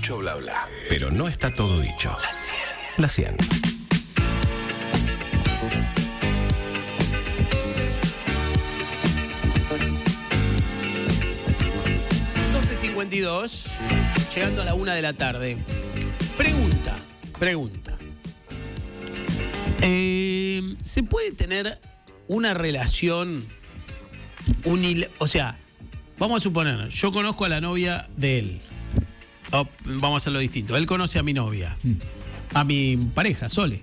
mucho bla bla, pero no está todo dicho. La 100. Llegando a la 1 de la tarde. Pregunta. ¿Se puede tener una relación o sea, vamos a suponer, yo conozco a la novia de él. Vamos a hacerlo distinto. Él conoce a mi novia, a mi pareja, Sole.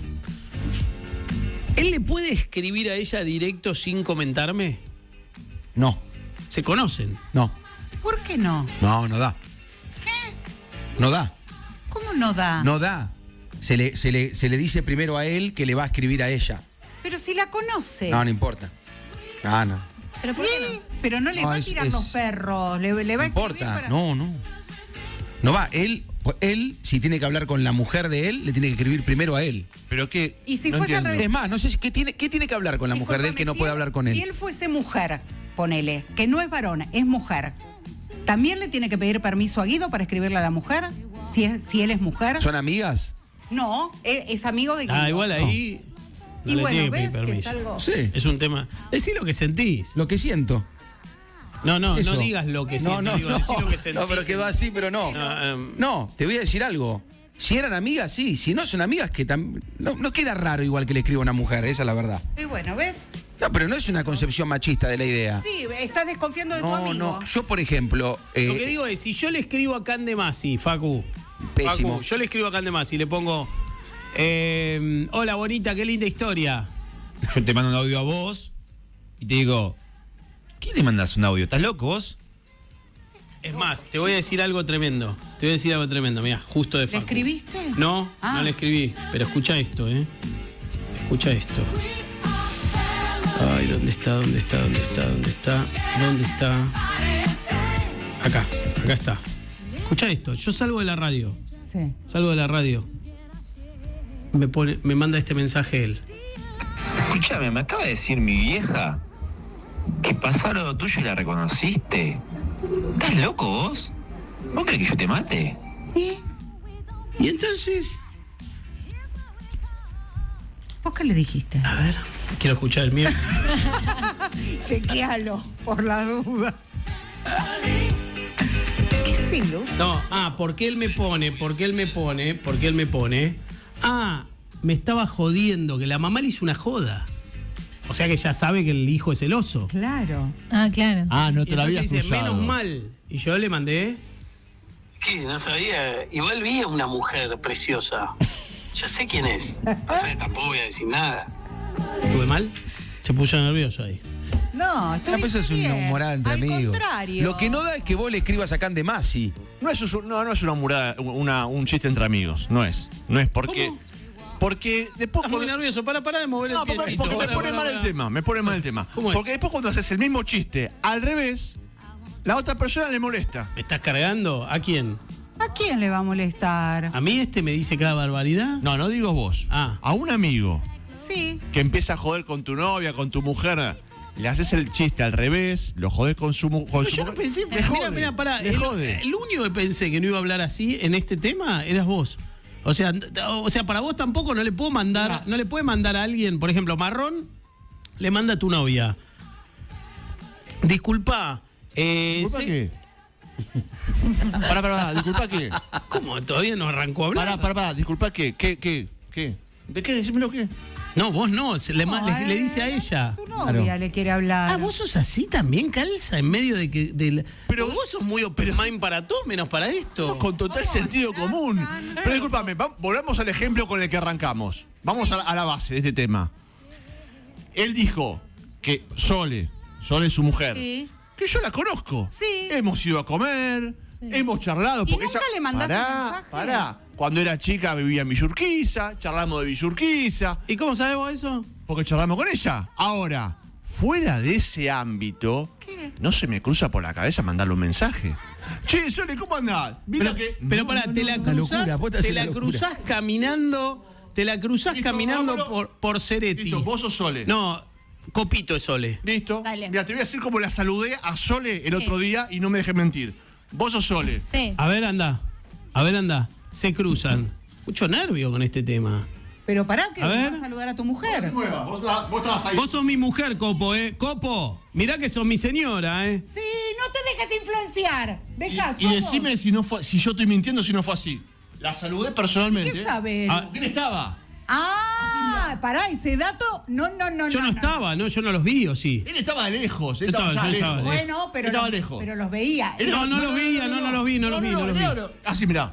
¿Él le puede escribir a ella directo sin comentarme? No. ¿Se conocen? No. ¿Por qué no? No, no da. ¿Qué? No da. ¿Cómo no da? No da. Se le dice primero a él que le va a escribir a ella. Pero si la conoce. No, no importa. Ah, no. ¿Pero por qué no? Pero no le va a tirar los perros, le va a escribir importa. para... No. No va. Él, si tiene que hablar con la mujer de él, le tiene que escribir primero a él. Pero qué. Y si fuese al revés. Es más, no sé qué tiene que hablar con la mujer de él que no puede hablar con él. Si él fuese mujer, ponele, que no es varón, es mujer, ¿también le tiene que pedir permiso a Guido para escribirle a la mujer? Si él es mujer. ¿Son amigas? No, es amigo de Guido. Igual ahí. No y le tiene bueno, que pedir ves que es permiso. algo... Sí. Es un tema. Decí lo que sentís. Lo que siento. No Es eso. digas lo que siento. Decí lo que sentís. No, pero quedó así, pero no. No, te voy a decir algo. Si eran amigas, sí. Si no son amigas, que no queda raro igual que le escriba a una mujer, esa es la verdad. Y bueno, ¿ves? No, pero no es una concepción machista de la idea. Sí, estás desconfiando de tu amigo. No, yo por ejemplo... Lo que digo es, si yo le escribo a Candemasi, Facu. Pésimo. Facu, yo le escribo a Candemasi y le pongo... hola, bonita, qué linda historia. Yo te mando un audio a vos y te digo, ¿quién le mandas un audio? ¿Estás loco vos? Es más, te voy a decir algo tremendo. Mira, justo de ¿Le Facu. escribiste? No, Ah. no le escribí. Pero escucha esto, Escucha esto. Ay, ¿dónde está? Acá está. Escucha esto. Yo salgo de la radio. Sí. Me manda este mensaje él. Escúchame, me acaba de decir mi vieja que pasó lo tuyo y la reconociste. ¿Estás loco vos? ¿Vos crees que yo te mate? Y entonces... ¿Vos qué le dijiste? A ver, quiero escuchar el mío. Chequealo, por la duda. ¿Qué celoso? No, porque él me pone. Me estaba jodiendo, que la mamá le hizo una joda. O sea que ya sabe que el hijo es celoso. Claro. Ah, claro. No Y te lo entonces habías dice, cruzado. menos mal. Y yo le mandé... ¿Qué? No sabía. Igual vi a una mujer preciosa. Ya sé quién es. Pasa que tampoco voy a decir nada. ¿Tuve mal? Se puso nervioso ahí. No, estoy Eso es una humorada entre Al amigos. contrario. Lo que no da es que vos le escribas a Candemasi. No es una humorada, un chiste entre amigos. No es porque... ¿Cómo? Porque después... Estás muy nervioso. Para de mover No, el piecito. porque me pone mal el tema. ¿Cómo es? Porque después cuando haces el mismo chiste al revés, la otra persona le molesta. ¿Me estás cargando? ¿A quién? ¿A quién le va a molestar? ¿A mí me dice cada barbaridad? No digo vos. A un amigo Sí. que empieza a joder con tu novia, con tu mujer, le haces el chiste al revés, lo jodés con su mujer. Yo no pensé... Le jode, Mira, pará. le jode. El único que pensé que no iba a hablar así en este tema eras vos. O sea, para vos tampoco no le puedo mandar... No le puede mandar a alguien, por ejemplo, Marrón, le manda a tu novia. Disculpa. ¿Disculpa qué? Pará, disculpa qué. ¿Cómo? ¿Todavía no arrancó a hablar? Pará, disculpa qué. ¿Qué? ¿De qué? Decímelo qué. No, vos no. Le dice a ella. Tu novia le quiere hablar. Vos sos así también, Calza, en medio de que... Pero vos sos muy open mind para todo, menos para esto. Con total sentido común. Pero discúlpame, volvamos al ejemplo con el que arrancamos. Vamos a la base de este tema. Él dijo que Sole es su mujer. Sí. Que yo la conozco. Sí. Hemos ido a comer, hemos charlado. ¿Y nunca le mandaste mensaje? Pará. Cuando era chica vivía en Villurquiza, charlamos de Villurquiza. ¿Y cómo sabemos eso? Porque charlamos con ella. Ahora, fuera de ese ámbito, ¿Qué? no se me cruza por la cabeza mandarle un mensaje. Che, Sole, ¿cómo andás? Pero pará, te la cruzás caminando... Te la cruzás Listo, caminando vámonos. por Cereti. Listo, vos sos Sole. No, Copito es Sole. Listo. Dale. Mira, te voy a decir cómo la saludé a Sole el Sí. otro día y no me dejé mentir. Vos sos Sole. Sí. A ver, anda. A ver, anda. Se cruzan. Mucho nervio con este tema. Pero pará, que A vas ver. a saludar a tu mujer. Nueva, vos estabas ahí. Vos sos mi mujer, Copo, ¿eh? Copo, mirá que sos mi señora, ¿eh? Sí, no te dejes influenciar. Deja, Y decime si yo estoy mintiendo, si no fue así. La saludé personalmente. ¿Qué sabes? ¿Quién estaba? Pará, ese dato. No. Yo no estaba, ¿no? Yo no los vi, ¿o sí? Él estaba de lejos. Él Yo estaba estaba lejos. lejos. Bueno, pero, Estaba lejos. pero los veía. No los veía, no los vi. Así, mirá.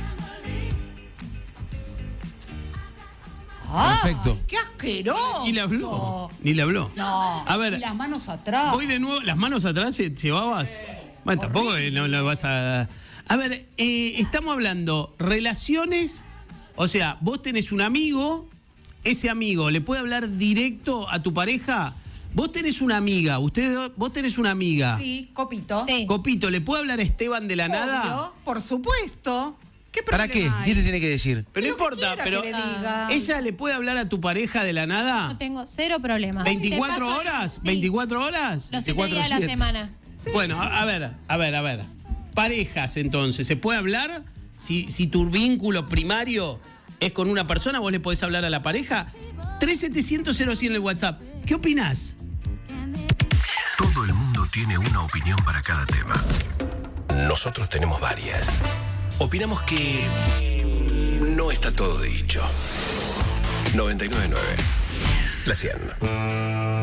Perfecto. ¡Qué asqueroso! Ni le habló. No. A ver, y las manos atrás. voy de nuevo. ¿Las manos atrás llevabas? Bueno, tampoco no lo vas a... A ver, estamos hablando relaciones. O sea, vos tenés un amigo. Ese amigo le puede hablar directo a tu pareja. Vos tenés una amiga. Vos tenés una amiga. Sí, Copito. Sí. Copito, ¿le puede hablar a Esteban de la nada? Obvio, por supuesto. ¿Qué ¿Para problema qué? hay? ¿Qué te tiene que decir? Pero no Lo que importa, quiera pero que le diga. ¿ella le puede hablar a tu pareja de la nada? No tengo cero problema. ¿24 Te paso- horas? Sí. ¿24 horas? Los 7 días de la 24/7. semana. Bueno, a ver. Parejas, entonces, ¿se puede hablar? Si tu vínculo primario es con una persona, vos le podés hablar a la pareja. 3700-0100 en el WhatsApp. ¿Qué opinás? Todo el mundo tiene una opinión para cada tema. Nosotros tenemos varias. Opinamos que no está todo dicho. 99.9. La 100.